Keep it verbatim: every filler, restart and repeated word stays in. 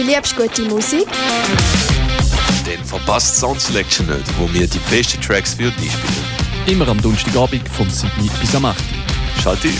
Du liebst gute Musik? Dann verpasst Sound Selection nicht, wo wir die besten Tracks für dich spielen. Immer am Donnerstagabend vom sieben bis am acht. Schalt ein!